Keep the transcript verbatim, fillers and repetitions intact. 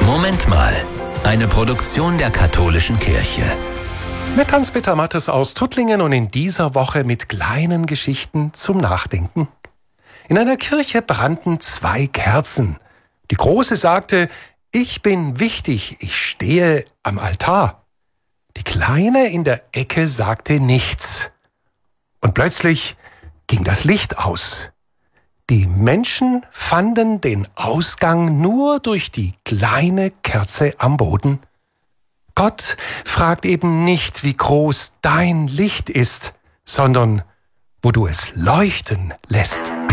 Moment mal, eine Produktion der katholischen Kirche. Mit Hans-Peter Mattes aus Tuttlingen und in dieser Woche mit kleinen Geschichten zum Nachdenken. In einer Kirche brannten zwei Kerzen. Die große sagte, ich bin wichtig, ich stehe am Altar. Die kleine in der Ecke sagte nichts. Und plötzlich ging das Licht aus. Die Menschen fanden den Ausgang nur durch die kleine Kerze am Boden. Gott fragt eben nicht, wie groß dein Licht ist, sondern wo du es leuchten lässt.